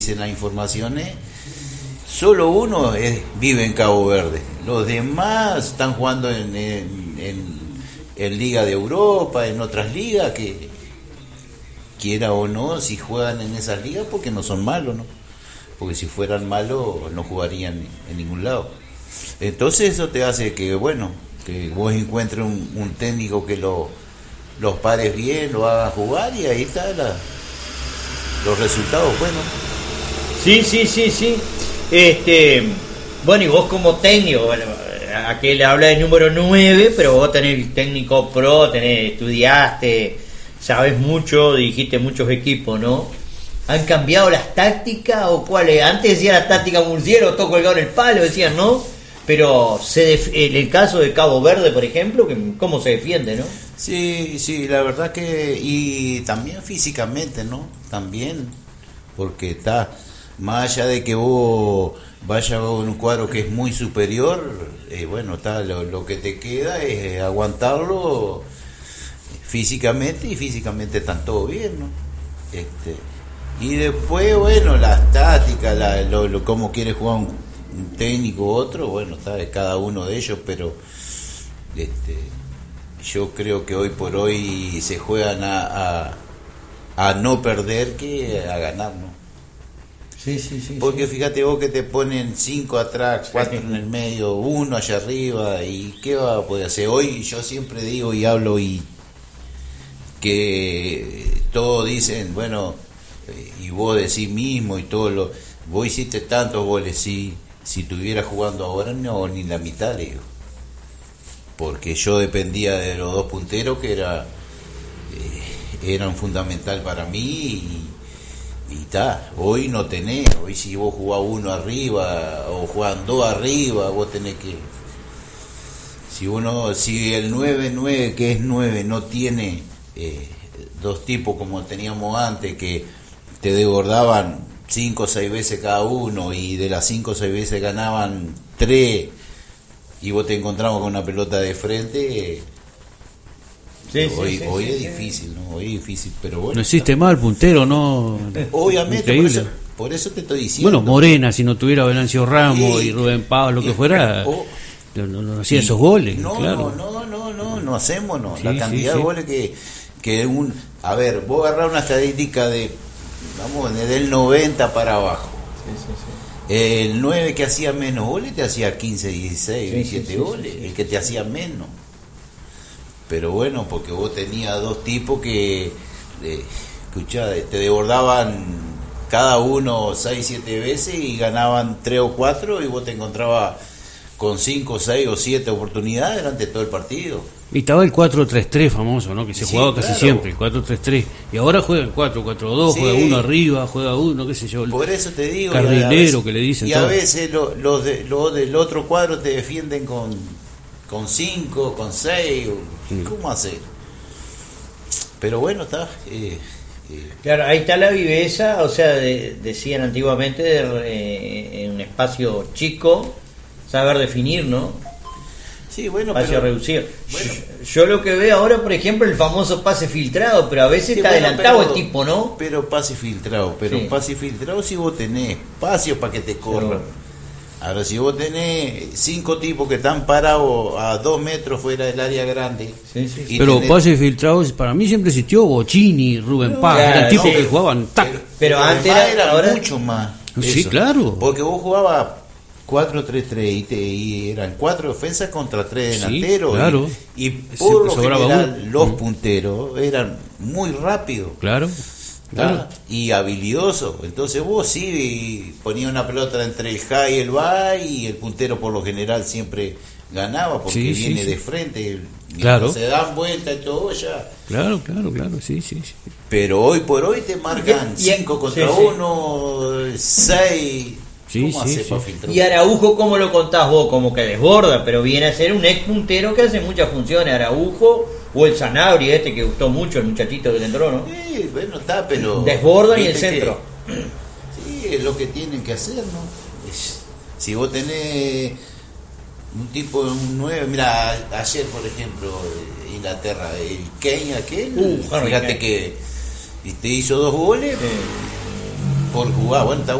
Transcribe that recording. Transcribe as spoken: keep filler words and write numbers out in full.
dicen las informaciones, solo uno es, vive en Cabo Verde. Los demás están jugando en, en, en, en Liga de Europa, en otras ligas, que quiera o no, si juegan en esas ligas, porque no son malos, ¿no? Porque si fueran malos no jugarían en ningún lado. Entonces eso te hace que, bueno, que vos encuentres un, un técnico que lo, los pares bien, lo haga jugar, y ahí está la, los resultados buenos. Sí, sí, sí, sí. Este, bueno, y vos como técnico, bueno, aquel habla de número nueve, pero vos tenés el técnico pro, tenés, estudiaste, sabes mucho, dirigiste muchos equipos, ¿no? ¿Han cambiado las tácticas o cuáles? Antes decía la táctica Murciélago, todo colgado en el palo, decían, ¿no? Pero se def- en el caso de Cabo Verde, por ejemplo, ¿cómo se defiende, no? Sí, sí, la verdad que, y también físicamente, ¿no? También, porque está, más allá de que vos vayas a un cuadro que es muy superior, eh, bueno, está, lo, lo que te queda es aguantarlo físicamente, y físicamente están todo bien, ¿no? Este, y después, bueno, las tácticas, la, lo, lo, cómo quiere jugar un, un técnico u otro, bueno, está de cada uno de ellos, pero este, yo creo que hoy por hoy se juegan a, a, a no perder que a ganar, ¿no? Sí, sí, sí. Porque sí. fíjate vos que te ponen cinco atrás, cuatro en el medio, uno allá arriba, y ¿qué va a poder hacer? Hoy yo siempre digo y hablo, y que todos dicen, bueno, y vos decís mismo, y todo lo, vos hiciste tantos goles, si, si estuviera jugando ahora, no, ni la mitad, le digo. Porque yo dependía de los dos punteros que era eh, eran fundamental para mí, y y ta, hoy no tenés, hoy si vos jugás uno arriba o jugás dos arriba, vos tenés que, si uno, si el nueve nueve que es nueve no tiene eh, dos tipos como teníamos antes, que te desbordaban cinco o seis veces cada uno, y de las cinco o seis veces ganaban tres, y vos te encontramos con una pelota de frente, eh, Sí, hoy, sí, sí, hoy sí, es sí. difícil, ¿no? Hoy es difícil, pero bueno. No existe más el puntero, ¿no? Obviamente, por Increíble. eso, por eso te estoy diciendo. Bueno, Morena, si no tuviera Venancio Ramos Sí, y Rubén Pablo, lo que y- fuera, o- no, no, no hacía y- esos goles, no, claro. No, no, no, no, no hacemos, no. Sí, La sí, cantidad sí. de goles que, que un... A ver, vos agarrás una estadística de, vamos, desde el noventa para abajo. Sí, sí, sí. El nueve que hacía menos goles te hacía quince, dieciséis, Sí, veintisiete sí, sí, goles. sí, sí. El que te hacía menos. Pero bueno, porque vos tenías dos tipos que, eh, escuchá, te desbordaban cada uno seis, siete veces, y ganaban tres o cuatro, y vos te encontrabas con cinco, seis o siete oportunidades durante todo el partido. Y estaba el cuatro tres tres famoso, ¿no? Que se Sí, jugaba casi claro. siempre, el cuatro tres tres. Y ahora juega el cuatro cuatro dos, Sí. juega uno arriba, juega uno, qué sé yo. Por eso te digo, y a- a Carrilero, veces- que le dicen y a todo. veces lo- los de, los del otro cuadro te defienden con con cinco, con seis, Sí. ¿cómo hacer? Pero bueno, está... Eh, eh, Claro, ahí está la viveza, o sea, de- decían antiguamente, de, eh, en un espacio chico, saber definir, ¿no? sí, bueno, Espacio pero... reducido. bueno. Yo, yo lo que veo ahora, por ejemplo, el famoso pase filtrado, pero a veces Sí, está bueno, adelantado pero- el tipo, ¿no? Pero pase filtrado, pero Sí. pase filtrado si vos tenés espacio para que te corran. Pero- Ahora, si vos tenés cinco tipos que están parados a dos metros fuera del área grande... Sí, sí, sí. y Pero tenés- pases filtrados, para mí siempre existió Bocini, Rubén Paz, claro, eran tipos sí. que jugaban tac. Pero, Pero antes además era- era ahora- mucho más. Sí, eso. claro. Porque vos jugabas cuatro tres tres y, te- y eran cuatro defensas contra tres Sí, delanteros. claro. Y, y Siempre por lo sobraba general uno. los Mm. punteros eran muy rápidos. Claro, claro. ¿tá? Y habilidosos. Entonces vos sí ponías una pelota entre el high y el bye, y el puntero por lo general siempre ganaba, porque Sí, sí, viene sí. de frente. y Claro. Se dan vuelta y todo ya. Claro, claro, claro, sí, sí, sí. Pero hoy por hoy te marcan Y- y- cinco contra sí, sí. uno, seis. Sí, ¿Cómo sí, hace sí. para filtrar? Y Araujo, ¿cómo lo contás vos? Como que desborda, pero viene a ser un ex puntero que hace muchas funciones. Araujo o el Sanabria, este que gustó mucho, el muchachito que le entró, ¿no? Sí, bueno, está, pero... Desbordan y el viste centro. que- sí, es lo que tienen que hacer, ¿no? Es- si vos tenés un tipo, un nueve... Mira, ayer, por ejemplo, eh, Inglaterra, el Kane aquel, Uh, Harry fíjate Kane. que te hizo dos goles, por jugar. Bueno, está